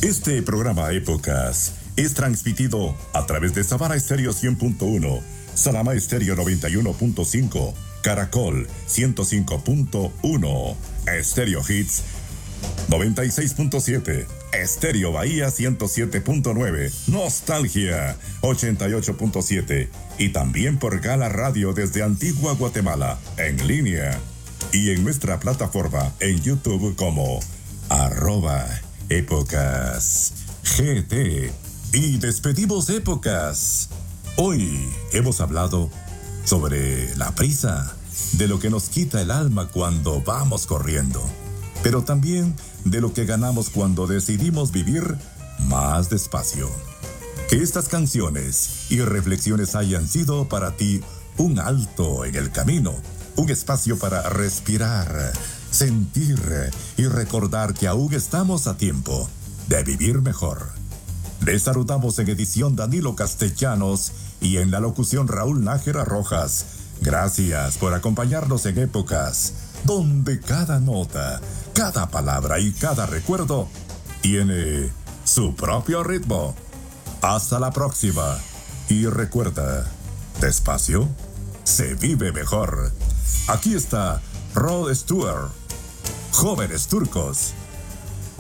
Este programa Épocas es transmitido a través de Savara Estéreo 100.1, Salama Estéreo 91.5, Caracol 105.1, Estéreo Hits 96.7, Estéreo Bahía 107.9, Nostalgia 88.7 y también por Gala Radio desde Antigua Guatemala, en línea y en nuestra plataforma en YouTube como @Épocas GT. Y despedimos Épocas. Hoy hemos hablado sobre la prisa, de lo que nos quita el alma cuando vamos corriendo, pero también de lo que ganamos cuando decidimos vivir más despacio. Que estas canciones y reflexiones hayan sido para ti un alto en el camino, un espacio para respirar, sentir y recordar que aún estamos a tiempo de vivir mejor. Les saludamos en edición Danilo Castellanos y en la locución Raúl Nájera Rojas. Gracias por acompañarnos en Épocas, donde cada nota, cada palabra y cada recuerdo tiene su propio ritmo. Hasta la próxima. Y recuerda, despacio se vive mejor. Aquí está Rod Stewart, Jóvenes Turcos.